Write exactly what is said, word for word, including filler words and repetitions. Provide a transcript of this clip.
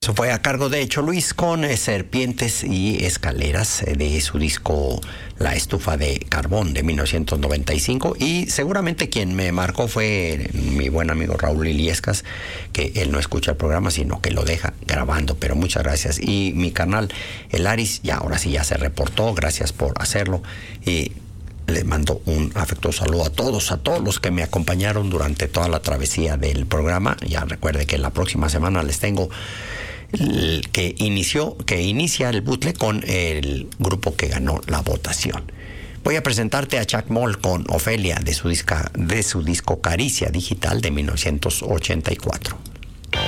Eso fue a cargo de Hecho Luis con eh, Serpientes y Escaleras eh, de su disco La Estufa de Carbón de mil novecientos noventa y cinco. Y seguramente quien me marcó fue mi buen amigo Raúl Iliescas, que él no escucha el programa, sino que lo deja grabando. Pero muchas gracias. Y mi canal, el Aris, ya ahora sí ya se reportó. Gracias por hacerlo. Y les mando un afectuoso saludo a todos, a todos los que me acompañaron durante toda la travesía del programa. Ya recuerde que la próxima semana les tengo el que inició, que inicia el butle con el grupo que ganó la votación. Voy a presentarte a Chuck Moll con Ofelia de su, disca, de su disco Caricia Digital de mil novecientos ochenta y cuatro.